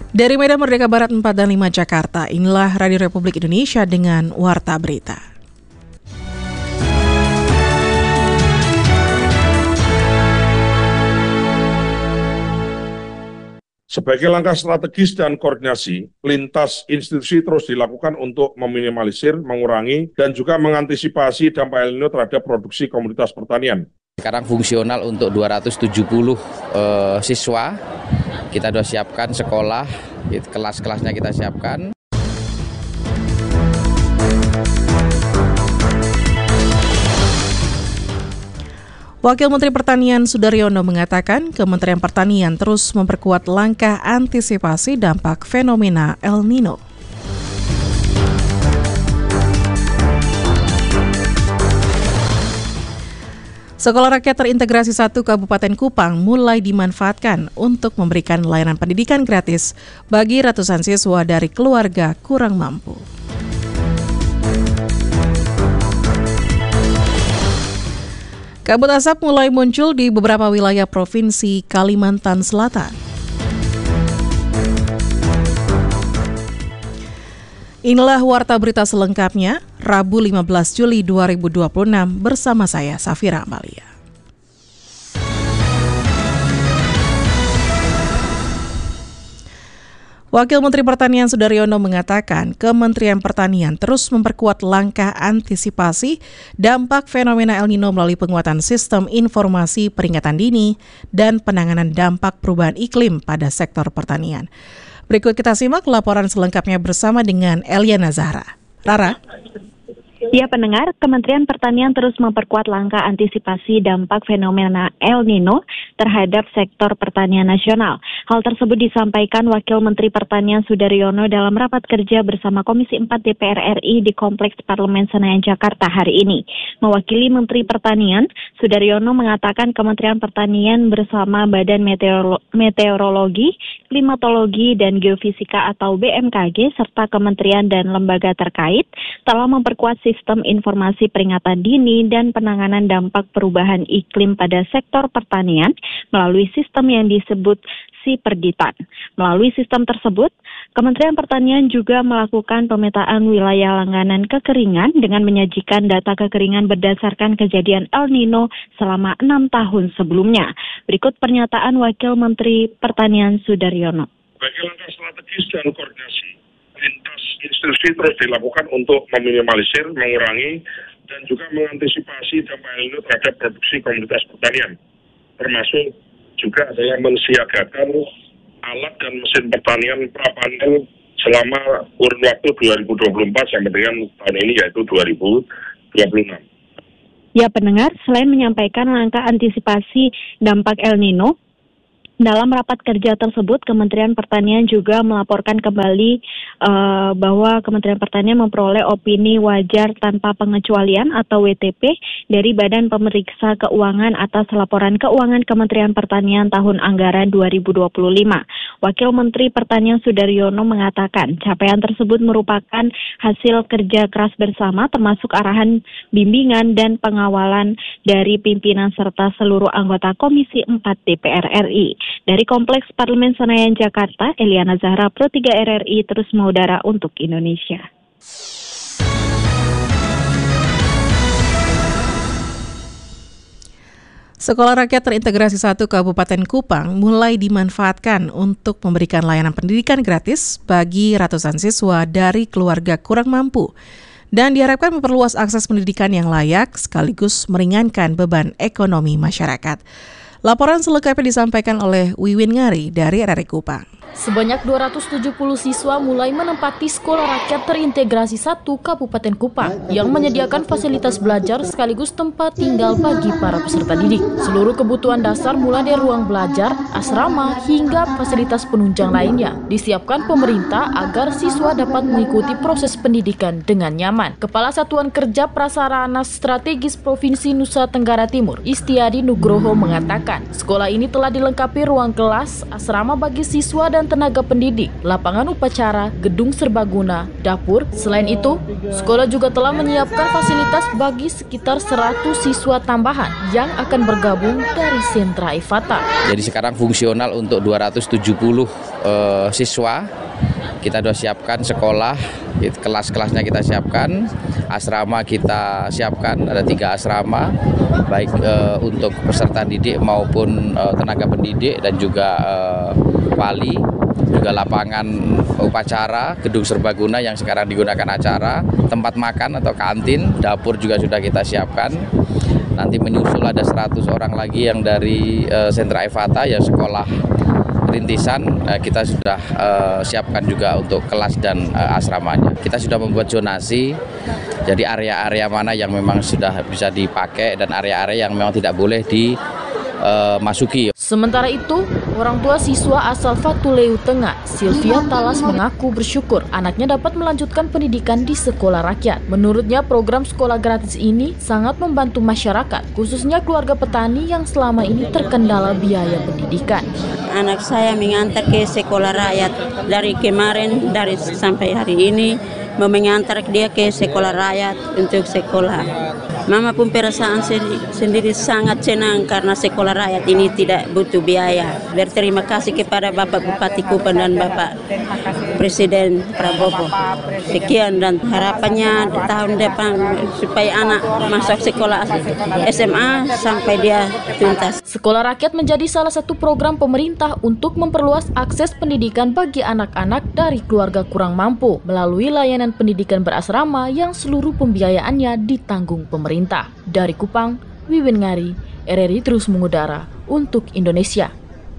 Dari Medan Merdeka Barat 4 dan 5 Jakarta, inilah Radio Republik Indonesia dengan Warta Berita. Sebagai langkah strategis dan koordinasi, lintas institusi terus dilakukan untuk meminimalisir, mengurangi, dan juga mengantisipasi dampak El Nino terhadap produksi komoditas pertanian. Sekarang fungsional untuk 270 siswa, kita sudah siapkan sekolah, kelas-kelasnya kita siapkan. Wakil Menteri Pertanian Sudaryono mengatakan Kementerian Pertanian terus memperkuat langkah antisipasi dampak fenomena El Nino. Sekolah Rakyat Terintegrasi 1 Kabupaten Kupang mulai dimanfaatkan untuk memberikan layanan pendidikan gratis bagi ratusan siswa dari keluarga kurang mampu. Kabut asap mulai muncul di beberapa wilayah Provinsi Kalimantan Selatan. Inilah Warta Berita selengkapnya, Rabu 15 Juli 2026 bersama saya, Safira Amalia. Wakil Menteri Pertanian Sudaryono mengatakan Kementerian Pertanian terus memperkuat langkah antisipasi dampak fenomena El Nino melalui penguatan sistem informasi peringatan dini dan penanganan dampak perubahan iklim pada sektor pertanian. Berikut kita simak laporan selengkapnya bersama dengan Eliana Zahra. Rara. Ya pendengar, Kementerian Pertanian terus memperkuat langkah antisipasi dampak fenomena El Nino terhadap sektor pertanian nasional. Hal tersebut disampaikan Wakil Menteri Pertanian Sudaryono dalam rapat kerja bersama Komisi 4 DPR RI di Kompleks Parlemen Senayan Jakarta hari ini. Mewakili Menteri Pertanian, Sudaryono mengatakan Kementerian Pertanian bersama Badan Meteorologi, Klimatologi, dan Geofisika atau BMKG serta kementerian dan lembaga terkait telah memperkuat sistem informasi peringatan dini dan penanganan dampak perubahan iklim pada sektor pertanian melalui sistem yang disebut Siperditan. Melalui sistem tersebut, Kementerian Pertanian juga melakukan pemetaan wilayah langganan kekeringan dengan menyajikan data kekeringan berdasarkan kejadian El Nino selama 6 tahun sebelumnya. Berikut pernyataan Wakil Menteri Pertanian Sudaryono. Sebagai langkah strategis dan koordinasi, lintas institusi terus dilakukan untuk meminimalisir, mengurangi, dan juga mengantisipasi dampak El Nino terhadap produksi komoditas pertanian, termasuk juga adalah mensiagakan alat dan mesin pertanian prapanen selama kurun waktu 2024 sampai dengan tahun ini yaitu 2026. Ya pendengar, selain menyampaikan langkah antisipasi dampak El Nino, dalam rapat kerja tersebut, Kementerian Pertanian juga melaporkan kembali bahwa Kementerian Pertanian memperoleh opini wajar tanpa pengecualian atau WTP dari Badan Pemeriksa Keuangan atas laporan keuangan Kementerian Pertanian tahun anggaran 2025. Wakil Menteri Pertanian Sudaryono mengatakan capaian tersebut merupakan hasil kerja keras bersama termasuk arahan bimbingan dan pengawalan dari pimpinan serta seluruh anggota Komisi 4 DPR RI. Dari Kompleks Parlemen Senayan Jakarta, Eliana Zahra, Pro 3 RRI terus mengudara untuk Indonesia. Sekolah Rakyat Terintegrasi 1 Kabupaten Kupang mulai dimanfaatkan untuk memberikan layanan pendidikan gratis bagi ratusan siswa dari keluarga kurang mampu dan diharapkan memperluas akses pendidikan yang layak sekaligus meringankan beban ekonomi masyarakat. Laporan selengkapnya disampaikan oleh Wiwin Ngari dari RRI Kupang. Sebanyak 270 siswa mulai menempati Sekolah Rakyat Terintegrasi 1 Kabupaten Kupang yang menyediakan fasilitas belajar sekaligus tempat tinggal bagi para peserta didik. Seluruh kebutuhan dasar mulai dari ruang belajar, asrama, hingga fasilitas penunjang lainnya disiapkan pemerintah agar siswa dapat mengikuti proses pendidikan dengan nyaman. Kepala Satuan Kerja Prasarana Strategis Provinsi Nusa Tenggara Timur, Istiadi Nugroho mengatakan, sekolah ini telah dilengkapi ruang kelas, asrama bagi siswa dan tenaga pendidik, lapangan upacara, gedung serbaguna, dapur. Selain itu, sekolah juga telah menyiapkan fasilitas bagi sekitar 100 siswa tambahan yang akan bergabung dari sentra Ifata. Jadi sekarang fungsional untuk 270 siswa. Kita sudah siapkan sekolah, kelas-kelasnya kita siapkan, asrama kita siapkan, ada 3 asrama, baik untuk peserta didik maupun tenaga pendidik dan juga wali, juga lapangan upacara, gedung serbaguna yang sekarang digunakan acara, tempat makan atau kantin, dapur juga sudah kita siapkan. Nanti menyusul ada 100 orang lagi yang dari sentra Ifata, ya sekolah rintisan, kita sudah siapkan juga untuk kelas dan asramanya. Kita sudah membuat zonasi, jadi area-area mana yang memang sudah bisa dipakai dan area-area yang memang tidak boleh dimasuki. Sementara itu, orang tua siswa asal Fatuleu Tengah, Sylvia Talas, mengaku bersyukur anaknya dapat melanjutkan pendidikan di sekolah rakyat. Menurutnya, program sekolah gratis ini sangat membantu masyarakat, khususnya keluarga petani yang selama ini terkendala biaya pendidikan. Anak saya mengantar ke sekolah rakyat dari kemarin, sampai hari ini, mengantar dia ke sekolah rakyat untuk sekolah. Mama pun perasaan sendiri sangat senang karena sekolah rakyat ini tidak butuh biaya. Berterima kasih kepada Bapak Bupati Kupang dan Bapak Presiden Prabowo. Sekian, dan harapannya tahun depan supaya anak masuk sekolah SMA sampai dia tuntas. Sekolah rakyat menjadi salah satu program pemerintah untuk memperluas akses pendidikan bagi anak-anak dari keluarga kurang mampu melalui layanan pendidikan berasrama yang seluruh pembiayaannya ditanggung pemerintah. Dari Kupang, Wiwin Ngari, RRI terus mengudara untuk Indonesia.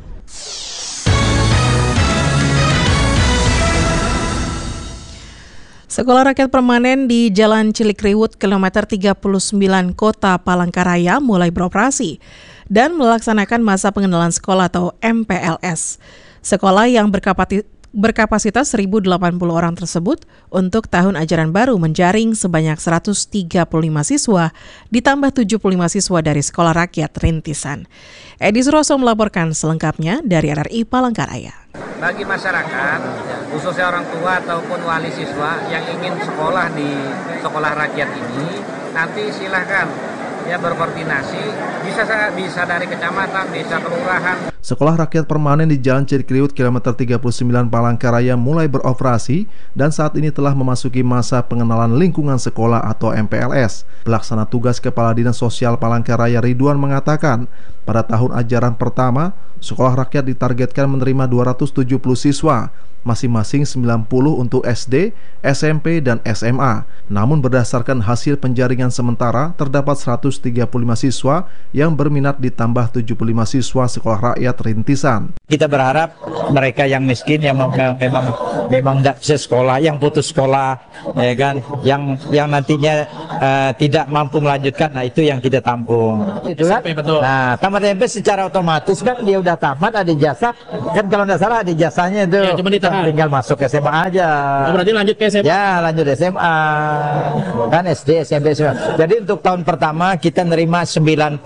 Sekolah rakyat permanen di Jalan Cilikriwut, kilometer 39 Kota Palangkaraya mulai beroperasi dan melaksanakan masa pengenalan sekolah atau MPLS. Sekolah yang berkapasitas 1.080 orang tersebut untuk tahun ajaran baru menjaring sebanyak 135 siswa, ditambah 75 siswa dari sekolah rakyat rintisan. Edi Suroso melaporkan selengkapnya dari RRI Palangkaraya. Bagi masyarakat, khususnya orang tua ataupun wali siswa yang ingin sekolah di sekolah rakyat ini, nanti silahkan berkoordinasi, bisa dari kecamatan, bisa kelurahan. Sekolah rakyat permanen di Jalan Cilikriwut kilometer 39 Palangkaraya mulai beroperasi dan saat ini telah memasuki masa pengenalan lingkungan sekolah atau MPLS. Pelaksana tugas Kepala Dinas Sosial Palangkaraya Ridwan mengatakan, pada tahun ajaran pertama, sekolah rakyat ditargetkan menerima 270 siswa, masing-masing 90 untuk SD, SMP, dan SMA. Namun berdasarkan hasil penjaringan sementara, terdapat 135 siswa yang berminat ditambah 75 siswa sekolah rakyat rintisan. Kita berharap mereka yang miskin, yang memang tidak bisa sekolah, yang putus sekolah, ya kan, yang nantinya tidak mampu melanjutkan, nah itu yang kita tampung. Itu kan? Betul. Nah, tamat SMP secara otomatis kan dia udah tamat, ada ijazah, kan kalau tidak salah ada ijazahnya itu. Ya, cuma tinggal masuk SMA aja. Oh, berarti lanjut ke SMA? Ya, lanjut SMA. Kan SD, SMP, SMA. Jadi untuk tahun pertama kita nerima 90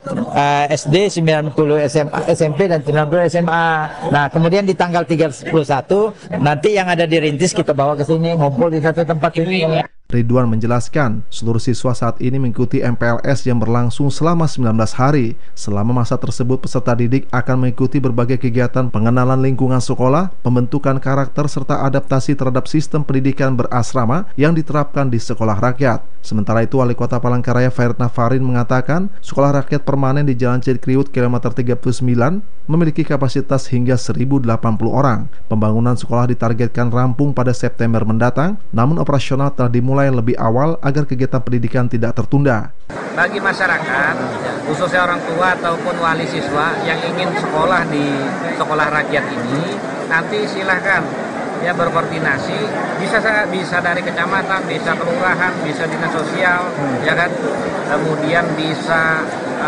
SD, 90 SMA, SMP, dan 90 SMA. Nah, kemudian di tanggal 31 nanti yang ada di Rintis kita bawa ke sini, ngumpul di satu tempat ini. Ridwan menjelaskan, seluruh siswa saat ini mengikuti MPLS yang berlangsung selama 19 hari. Selama masa tersebut, peserta didik akan mengikuti berbagai kegiatan pengenalan lingkungan sekolah, pembentukan karakter, serta adaptasi terhadap sistem pendidikan berasrama yang diterapkan di sekolah rakyat. Sementara itu, Wali Kota Palangkaraya Fairetna Farin mengatakan, sekolah rakyat permanen di Jalan Cilikriwut kilometer 39 memiliki kapasitas hingga 1.080 orang. Pembangunan sekolah ditargetkan rampung pada September mendatang, namun operasional telah dimulai lebih awal agar kegiatan pendidikan tidak tertunda. Bagi masyarakat, khususnya orang tua ataupun wali siswa yang ingin sekolah di sekolah rakyat ini, nanti silahkan berkoordinasi, bisa dari kecamatan, bisa kelurahan, bisa dinas sosial, ya kan, kemudian bisa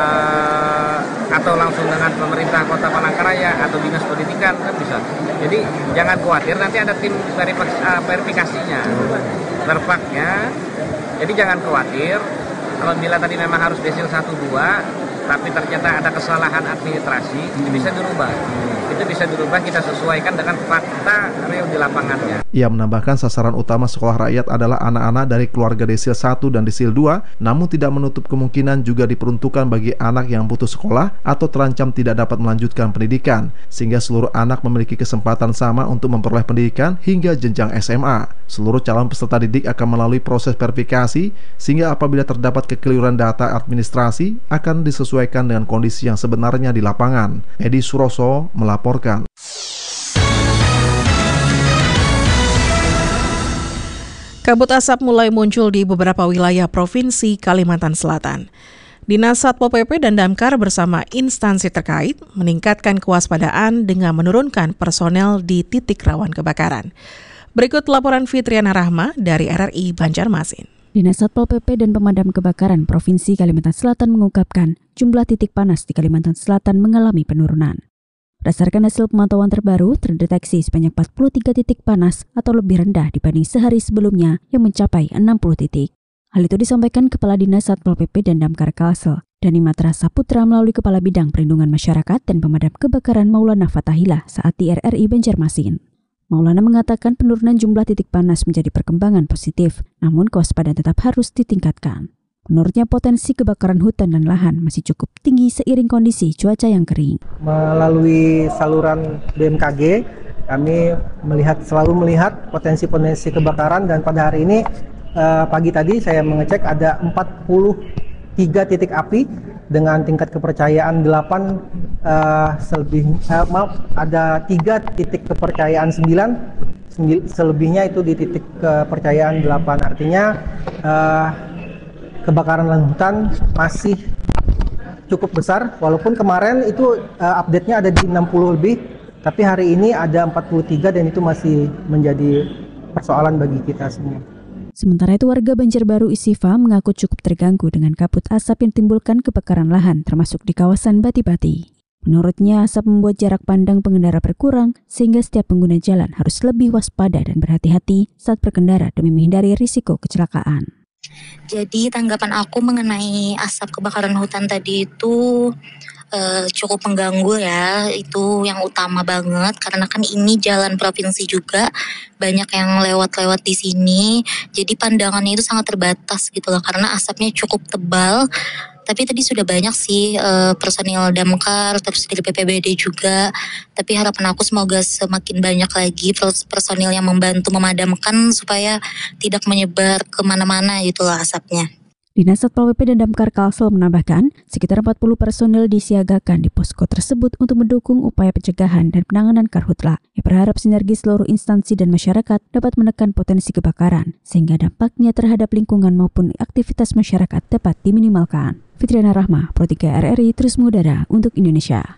atau langsung dengan pemerintah Kota Palangkaraya atau dinas pendidikan, kan bisa. Jadi jangan khawatir, nanti ada tim verifikasinya, terpaknya. Jadi jangan khawatir, apabila tadi memang harus desil 1-2, tapi ternyata ada kesalahan administrasi, itu bisa dirubah. Itu bisa dirubah, kita sesuaikan dengan fakta real di lapangannya. Ia menambahkan sasaran utama sekolah rakyat adalah anak-anak dari keluarga desil 1 dan desil 2, namun tidak menutup kemungkinan juga diperuntukkan bagi anak yang putus sekolah atau terancam tidak dapat melanjutkan pendidikan, sehingga seluruh anak memiliki kesempatan sama untuk memperoleh pendidikan hingga jenjang SMA. Seluruh calon peserta didik akan melalui proses verifikasi, sehingga apabila terdapat kekeliruan data administrasi akan disesuaikan dengan kondisi yang sebenarnya di lapangan. Edi Suroso melaporkan. Kabut asap mulai muncul di beberapa wilayah Provinsi Kalimantan Selatan. Dinas Satpol PP dan Damkar bersama instansi terkait meningkatkan kewaspadaan dengan menurunkan personel di titik rawan kebakaran. Berikut laporan Fitriana Rahma dari RRI Banjarmasin. Dinas Satpol PP dan Pemadam Kebakaran Provinsi Kalimantan Selatan mengungkapkan jumlah titik panas di Kalimantan Selatan mengalami penurunan. Berdasarkan hasil pemantauan terbaru, terdeteksi sebanyak 43 titik panas atau lebih rendah dibanding sehari sebelumnya yang mencapai 60 titik. Hal itu disampaikan Kepala Dinas Satpol PP dan Damkar Kalsel, Dani Matra Saputra melalui Kepala Bidang Perlindungan Masyarakat dan Pemadam Kebakaran Maulana Fatahillah saat di RRI Banjarmasin. Maulana mengatakan penurunan jumlah titik panas menjadi perkembangan positif, namun kewaspadaan tetap harus ditingkatkan. Menurutnya potensi kebakaran hutan dan lahan masih cukup tinggi seiring kondisi cuaca yang kering. Melalui saluran BMKG, kami selalu melihat potensi-potensi kebakaran dan pada hari ini pagi tadi saya mengecek ada 43 titik api dengan tingkat kepercayaan 8 ada 3 titik kepercayaan 9, selebihnya itu di titik kepercayaan 8. Artinya kebakaran lahan hutan masih cukup besar, walaupun kemarin itu update-nya ada di 60 lebih, tapi hari ini ada 43 dan itu masih menjadi persoalan bagi kita semua. Sementara itu warga Banjarbaru Isifa mengaku cukup terganggu dengan kabut asap yang timbulkan kebakaran lahan termasuk di kawasan Bati-Bati. Menurutnya asap membuat jarak pandang pengendara berkurang sehingga setiap pengguna jalan harus lebih waspada dan berhati-hati saat berkendara demi menghindari risiko kecelakaan. Jadi tanggapan aku mengenai asap kebakaran hutan tadi itu cukup mengganggu ya, itu yang utama banget karena kan ini jalan provinsi juga, banyak yang lewat-lewat di sini, jadi pandangannya itu sangat terbatas gitu loh karena asapnya cukup tebal. Tapi tadi sudah banyak sih personil damkar, terus dari BPBD juga. Tapi harapan aku semoga semakin banyak lagi personil yang membantu memadamkan supaya tidak menyebar kemana-mana gitu loh asapnya. Dinas Satpol PP dan Damkar Kalsel menambahkan, sekitar 40 personil disiagakan di posko tersebut untuk mendukung upaya pencegahan dan penanganan karhutla. Ia berharap sinergi seluruh instansi dan masyarakat dapat menekan potensi kebakaran, sehingga dampaknya terhadap lingkungan maupun aktivitas masyarakat dapat diminimalkan. Fitriana Rahma, Pro 3 RRI terus mengudara untuk Indonesia.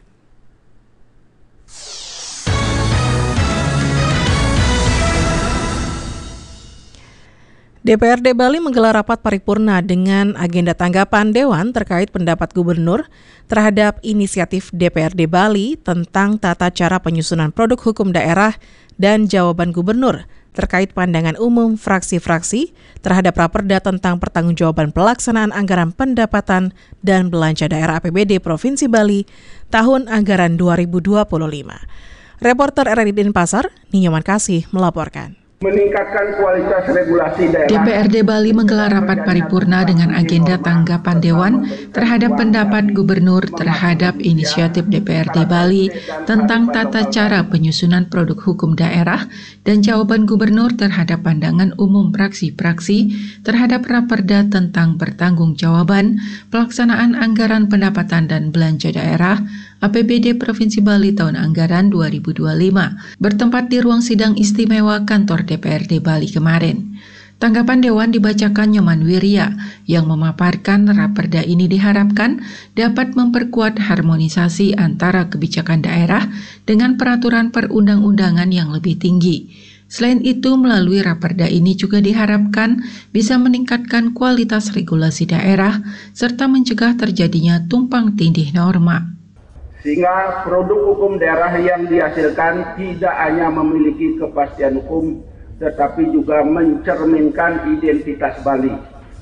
DPRD Bali menggelar rapat paripurna dengan agenda tanggapan Dewan terkait pendapat Gubernur terhadap inisiatif DPRD Bali tentang tata cara penyusunan produk hukum daerah dan jawaban Gubernur terkait pandangan umum fraksi-fraksi terhadap Raperda tentang pertanggungjawaban pelaksanaan anggaran pendapatan dan belanja daerah APBD Provinsi Bali tahun anggaran 2025. Reporter RRI Denpasar, Ninyoman Kasih melaporkan. Meningkatkan kualitas regulasi daerah. DPRD Bali menggelar rapat paripurna dengan agenda tanggapan Dewan terhadap pendapat Gubernur terhadap inisiatif DPRD Bali tentang tata cara penyusunan produk hukum daerah dan jawaban Gubernur terhadap pandangan umum praksi-praksi terhadap Raperda tentang pertanggungjawaban pelaksanaan anggaran pendapatan dan belanja daerah APBD Provinsi Bali tahun anggaran 2025 bertempat di ruang sidang istimewa kantor DPRD Bali kemarin. Tanggapan Dewan dibacakan Nyoman Wirya yang memaparkan Raperda ini diharapkan dapat memperkuat harmonisasi antara kebijakan daerah dengan peraturan perundang-undangan yang lebih tinggi. Selain itu, melalui Raperda ini juga diharapkan bisa meningkatkan kualitas regulasi daerah serta mencegah terjadinya tumpang tindih norma. Sehingga produk hukum daerah yang dihasilkan tidak hanya memiliki kepastian hukum, tetapi juga mencerminkan identitas Bali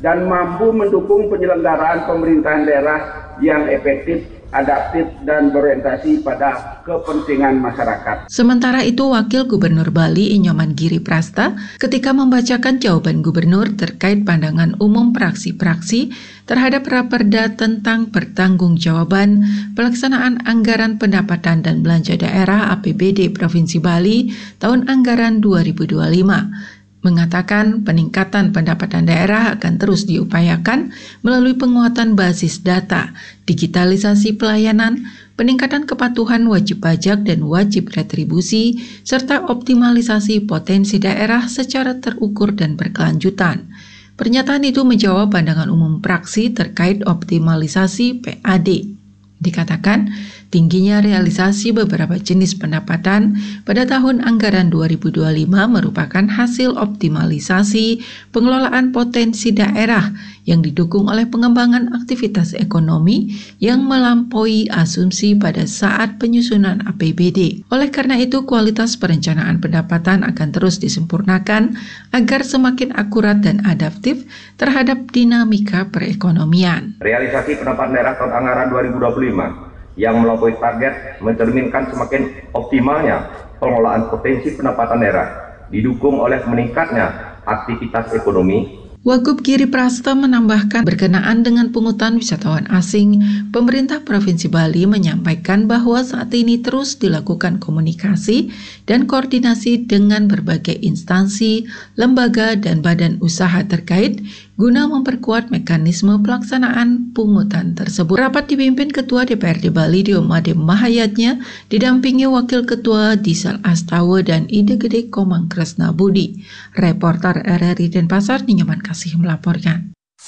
dan mampu mendukung penyelenggaraan pemerintahan daerah yang efektif, adaptif, dan berorientasi pada kepentingan masyarakat. Sementara itu, Wakil Gubernur Bali Inyoman Giriprasta ketika membacakan jawaban Gubernur terkait pandangan umum praksi-praksi terhadap Raperda tentang pertanggungjawaban pelaksanaan anggaran pendapatan dan belanja daerah APBD Provinsi Bali tahun anggaran 2025. Mengatakan peningkatan pendapatan daerah akan terus diupayakan melalui penguatan basis data, digitalisasi pelayanan, peningkatan kepatuhan wajib pajak dan wajib retribusi, serta optimalisasi potensi daerah secara terukur dan berkelanjutan. Pernyataan itu menjawab pandangan umum praksi terkait optimalisasi PAD. Dikatakan, tingginya realisasi beberapa jenis pendapatan pada tahun anggaran 2025 merupakan hasil optimalisasi pengelolaan potensi daerah yang didukung oleh pengembangan aktivitas ekonomi yang melampaui asumsi pada saat penyusunan APBD. Oleh karena itu, kualitas perencanaan pendapatan akan terus disempurnakan agar semakin akurat dan adaptif terhadap dinamika perekonomian. Realisasi pendapatan daerah tahun anggaran 2025 yang melampaui target mencerminkan semakin optimalnya pengelolaan potensi pendapatan daerah didukung oleh meningkatnya aktivitas ekonomi. Wagub Giriprasta menambahkan berkenaan dengan pungutan wisatawan asing, pemerintah Provinsi Bali menyampaikan bahwa saat ini terus dilakukan komunikasi dan koordinasi dengan berbagai instansi, lembaga, dan badan usaha terkait guna memperkuat mekanisme pelaksanaan pungutan tersebut. Rapat dipimpin Ketua DPRD Bali Diomade Mahayatnya, didampingi Wakil Ketua Disal Astawa dan Ide Gede Komang Kresna Budi. Reporter RRI Denpasar Ninyaman Kasih melaporkan.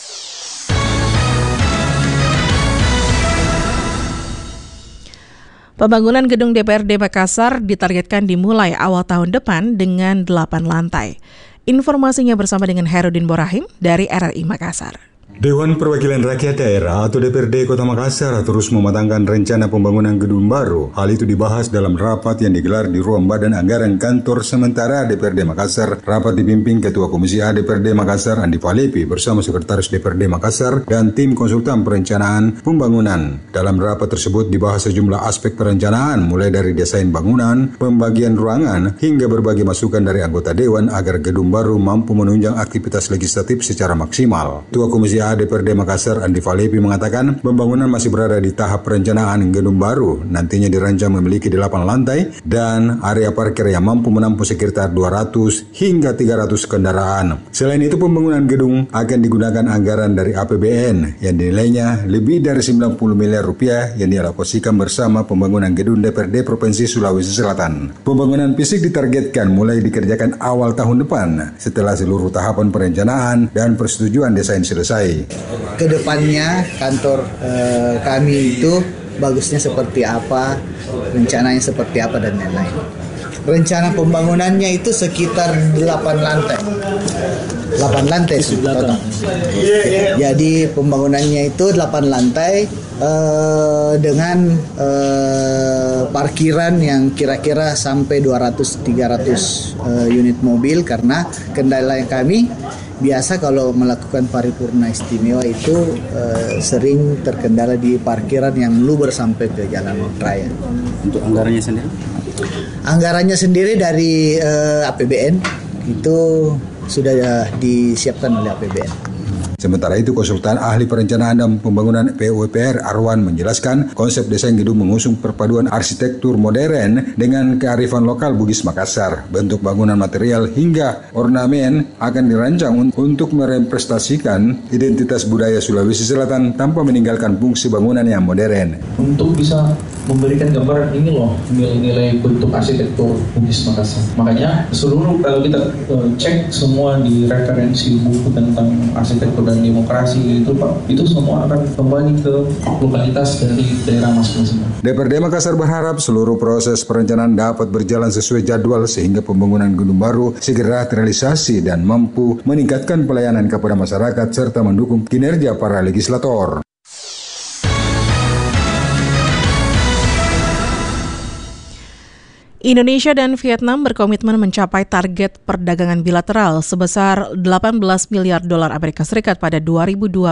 Pembangunan gedung DPRD Makassar ditargetkan dimulai awal tahun depan dengan 8 lantai. Informasinya bersama dengan Herudin Borahim dari RRI Makassar. Dewan Perwakilan Rakyat Daerah atau DPRD Kota Makassar terus mematangkan rencana pembangunan gedung baru. Hal itu dibahas dalam rapat yang digelar di ruang Badan Anggaran Kantor Sementara DPRD Makassar. Rapat dipimpin Ketua Komisi A DPRD Makassar Andi Falepi bersama Sekretaris DPRD Makassar dan tim konsultan perencanaan pembangunan. Dalam rapat tersebut dibahas sejumlah aspek perencanaan mulai dari desain bangunan, pembagian ruangan, hingga berbagai masukan dari anggota Dewan agar gedung baru mampu menunjang aktivitas legislatif secara maksimal. Ketua Komisi A DPRD Makassar Andi Falepi mengatakan pembangunan masih berada di tahap perencanaan gedung baru. Nantinya dirancang memiliki 8 lantai dan area parkir yang mampu menampung sekitar 200 hingga 300 kendaraan. Selain itu, pembangunan gedung akan digunakan anggaran dari APBN yang nilainya lebih dari 90 miliar rupiah yang dialokasikan bersama pembangunan gedung DPRD Provinsi Sulawesi Selatan. Pembangunan fisik ditargetkan mulai dikerjakan awal tahun depan setelah seluruh tahapan perencanaan dan persetujuan desain selesai. Kedepannya kantor kami itu bagusnya seperti apa, rencananya seperti apa dan lain-lain. Rencana pembangunannya itu sekitar 8 lantai. 8 lantai total. Jadi pembangunannya itu 8 lantai dengan parkiran yang kira-kira sampai 200-300 unit mobil, karena kendala yang kami biasa kalau melakukan paripurna istimewa itu sering terkendala di parkiran yang meluber sampai ke jalan raya. Untuk anggarannya sendiri? Anggarannya sendiri dari APBN itu sudah disiapkan oleh APBN. Sementara itu, konsultan ahli perencanaan dan pembangunan PUPR Arwan menjelaskan konsep desain gedung mengusung perpaduan arsitektur modern dengan kearifan lokal Bugis Makassar. Bentuk bangunan, material hingga ornamen akan dirancang untuk merepresentasikan identitas budaya Sulawesi Selatan tanpa meninggalkan fungsi bangunan yang modern. Untuk bisa memberikan gambaran ini loh nilai-nilai bentuk arsitektur Bugis Makassar. Makanya seluruh kalau kita cek semua di referensi buku tentang arsitektur dan demokrasi itu Pak, itu semua akan kembali ke lokalitas dari daerah masing-masing. DPRD Makassar berharap seluruh proses perencanaan dapat berjalan sesuai jadwal sehingga pembangunan gedung baru segera terrealisasi dan mampu meningkatkan pelayanan kepada masyarakat serta mendukung kinerja para legislator. Indonesia dan Vietnam berkomitmen mencapai target perdagangan bilateral sebesar 18 miliar dolar Amerika Serikat pada 2028.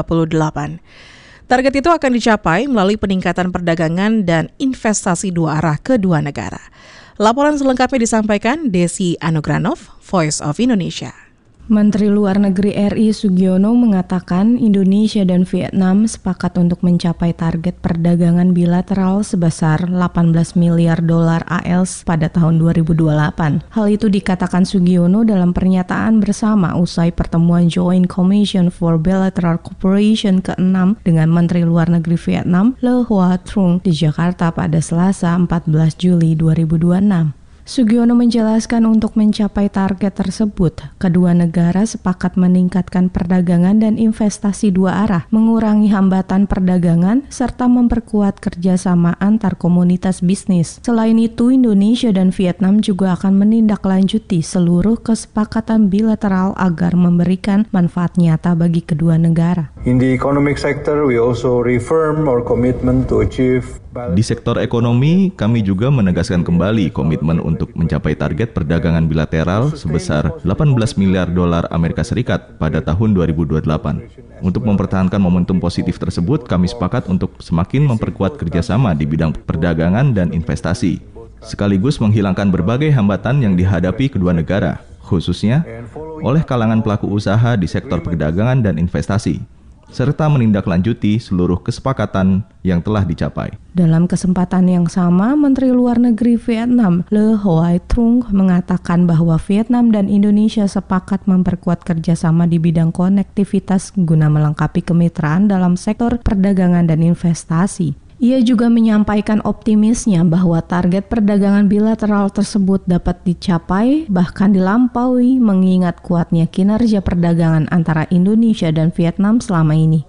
Target itu akan dicapai melalui peningkatan perdagangan dan investasi dua arah kedua negara. Laporan selengkapnya disampaikan Desi Anugranov, Voice of Indonesia. Menteri Luar Negeri RI Sugiono mengatakan Indonesia dan Vietnam sepakat untuk mencapai target perdagangan bilateral sebesar 18 miliar dolar AS pada tahun 2028. Hal itu dikatakan Sugiono dalam pernyataan bersama usai pertemuan Joint Commission for Bilateral Cooperation ke-6 dengan Menteri Luar Negeri Vietnam Le Hoa Trung di Jakarta pada Selasa 14 Juli 2026. Sugiono menjelaskan untuk mencapai target tersebut, kedua negara sepakat meningkatkan perdagangan dan investasi dua arah, mengurangi hambatan perdagangan, serta memperkuat kerjasama antar komunitas bisnis. Selain itu, Indonesia dan Vietnam juga akan menindaklanjuti seluruh kesepakatan bilateral agar memberikan manfaat nyata bagi kedua negara. In the economic sector, we also reaffirm our commitment to achieve. Di sektor ekonomi, kami juga menegaskan kembali komitmen untuk mencapai target perdagangan bilateral sebesar 18 miliar dolar Amerika Serikat pada tahun 2028. Untuk mempertahankan momentum positif tersebut, kami sepakat untuk semakin memperkuat kerjasama di bidang perdagangan dan investasi, sekaligus menghilangkan berbagai hambatan yang dihadapi kedua negara, khususnya oleh kalangan pelaku usaha di sektor perdagangan dan investasi, serta menindaklanjuti seluruh kesepakatan yang telah dicapai. Dalam kesempatan yang sama, Menteri Luar Negeri Vietnam Le Hoa Trung mengatakan bahwa Vietnam dan Indonesia sepakat memperkuat kerjasama di bidang konektivitas guna melengkapi kemitraan dalam sektor perdagangan dan investasi. Ia juga menyampaikan optimisnya bahwa target perdagangan bilateral tersebut dapat dicapai bahkan dilampaui mengingat kuatnya kinerja perdagangan antara Indonesia dan Vietnam selama ini.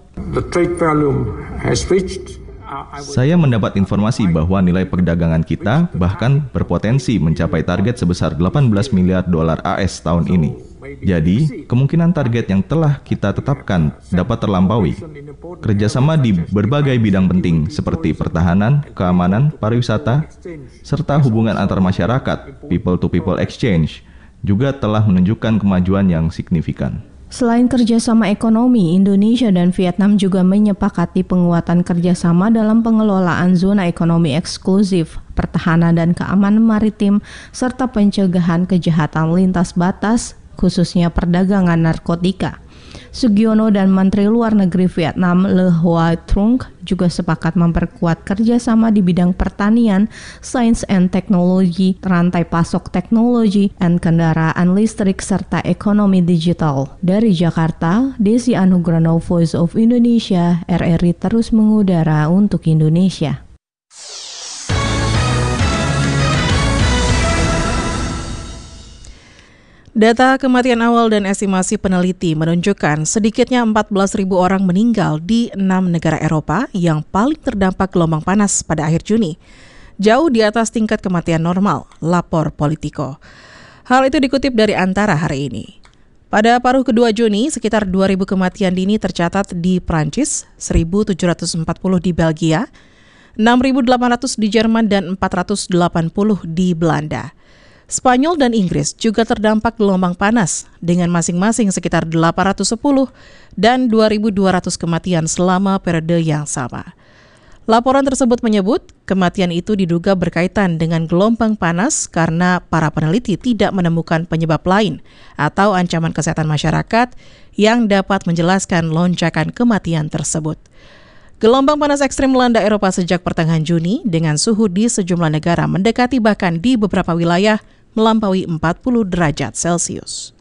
Saya mendapat informasi bahwa nilai perdagangan kita bahkan berpotensi mencapai target sebesar 18 miliar dolar AS tahun ini. Jadi, kemungkinan target yang telah kita tetapkan dapat terlampaui. Kerjasama di berbagai bidang penting seperti pertahanan, keamanan, pariwisata, serta hubungan antar masyarakat, people-to-people exchange, juga telah menunjukkan kemajuan yang signifikan. Selain kerjasama ekonomi, Indonesia dan Vietnam juga menyepakati penguatan kerjasama dalam pengelolaan zona ekonomi eksklusif, pertahanan dan keamanan maritim, serta pencegahan kejahatan lintas batas, khususnya perdagangan narkotika. Sugiono dan Menteri Luar Negeri Vietnam Le Hoa Trung juga sepakat memperkuat kerjasama di bidang pertanian, sains and teknologi, rantai pasok teknologi, dan kendaraan listrik serta ekonomi digital. Dari Jakarta, Desi Anugrano, Voice of Indonesia, RRI terus mengudara untuk Indonesia. Data kematian awal dan estimasi peneliti menunjukkan sedikitnya 14.000 orang meninggal di 6 negara Eropa yang paling terdampak gelombang panas pada akhir Juni. Jauh di atas tingkat kematian normal, lapor Politico. Hal itu dikutip dari Antara hari ini. Pada paruh kedua Juni, sekitar 2.000 kematian dini tercatat di Prancis, 1.740 di Belgia, 6.800 di Jerman, dan 480 di Belanda. Spanyol dan Inggris juga terdampak gelombang panas dengan masing-masing sekitar 810 dan 2.200 kematian selama periode yang sama. Laporan tersebut menyebut kematian itu diduga berkaitan dengan gelombang panas karena para peneliti tidak menemukan penyebab lain atau ancaman kesehatan masyarakat yang dapat menjelaskan lonjakan kematian tersebut. Gelombang panas ekstrim melanda Eropa sejak pertengahan Juni dengan suhu di sejumlah negara mendekati bahkan di beberapa wilayah melampaui 40 derajat Celcius.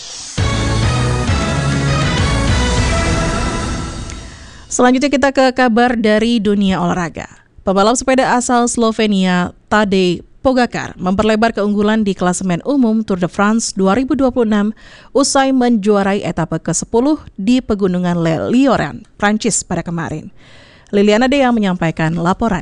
Selanjutnya kita ke kabar dari dunia olahraga. Pebalap sepeda asal Slovenia Tadej Pogačar memperlebar keunggulan di klasemen umum Tour de France 2026 usai menjuarai etape ke-10 di Pegunungan Le Lioran, Prancis pada kemarin. Liliana Dea menyampaikan laporannya.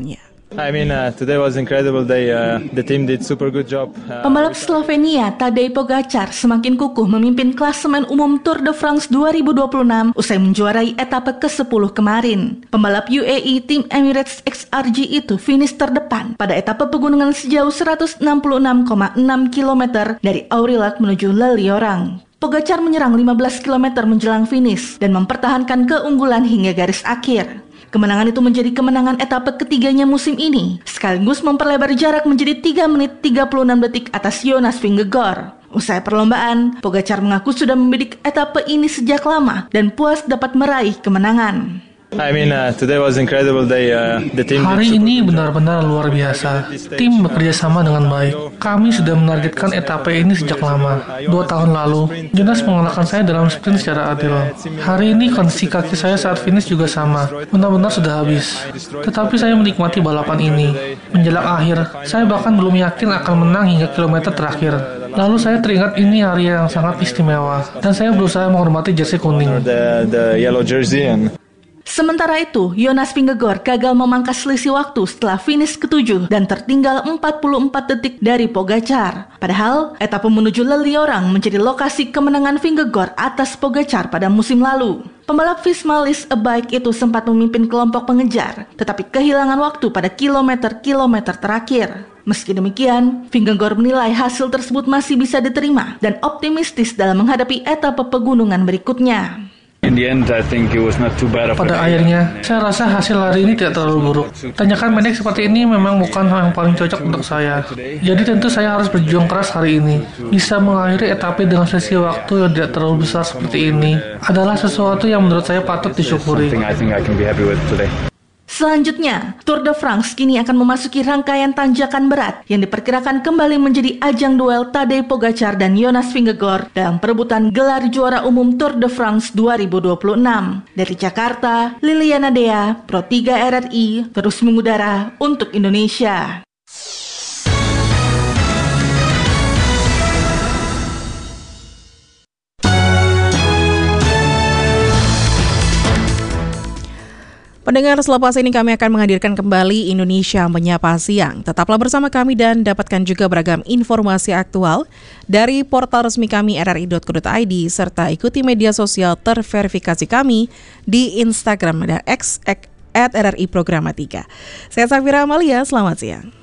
Today was incredible day. The team did super good job. Pembalap Slovenia Tadej Pogačar semakin kukuh memimpin klasemen umum Tour de France 2026 usai menjuarai etapa ke-10 kemarin. Pembalap UAE tim Emirates XRG itu finish terdepan pada etapa pegunungan sejauh 166,6 km dari Aurillac menuju Leliorang. Pogačar menyerang 15 km menjelang finish dan mempertahankan keunggulan hingga garis akhir. Kemenangan itu menjadi kemenangan etapa ketiganya musim ini, sekaligus memperlebar jarak menjadi 3 menit 36 detik atas Jonas Vingegaard. Usai perlombaan, Pogačar mengaku sudah membidik etapa ini sejak lama dan puas dapat meraih kemenangan. Today was incredible day. The team Hari ini benar-benar luar biasa. Tim bekerja sama dengan baik. Kami sudah menargetkan etapa ini sejak lama. 2 tahun lalu, Jonas mengalahkan saya dalam sprint secara adil. Hari ini kondisi kaki saya saat finish juga sama. Benar-benar sudah habis. Tetapi saya menikmati balapan ini. Menjelang akhir, saya bahkan belum yakin akan menang hingga kilometer terakhir. Lalu saya teringat ini hari yang sangat istimewa. Dan saya berusaha menghormati jersey kuning. The yellow jersey and Sementara itu, Jonas Vingegaard gagal memangkas selisih waktu setelah finish ke-7 dan tertinggal 44 detik dari Pogačar. Padahal, etapa menuju Leliorang menjadi lokasi kemenangan Vingegaard atas Pogačar pada musim lalu. Pembalap Visma Lease a Bike itu sempat memimpin kelompok pengejar, tetapi kehilangan waktu pada kilometer-kilometer terakhir. Meski demikian, Vingegaard menilai hasil tersebut masih bisa diterima dan optimistis dalam menghadapi etapa pegunungan berikutnya. Pada akhirnya, saya rasa hasil hari ini tidak terlalu buruk. Tanjakan pendek seperti ini memang bukan yang paling cocok untuk saya. Jadi tentu saya harus berjuang keras hari ini. Bisa mengakhiri etapa dengan sesi waktu yang tidak terlalu besar seperti ini adalah sesuatu yang menurut saya patut disyukuri. Selanjutnya, Tour de France kini akan memasuki rangkaian tanjakan berat yang diperkirakan kembali menjadi ajang duel Tadej Pogačar dan Jonas Vingegaard dalam perebutan gelar juara umum Tour de France 2026. Dari Jakarta, Liliana Dea, Pro 3 RRI, terus mengudara untuk Indonesia. Pendengar, selepas ini kami akan menghadirkan kembali Indonesia Menyapa Siang. Tetaplah bersama kami dan dapatkan juga beragam informasi aktual dari portal resmi kami rri.co.id serta ikuti media sosial terverifikasi kami di Instagram dan X @RRI Programa 3. Saya Safira Amalia, selamat siang.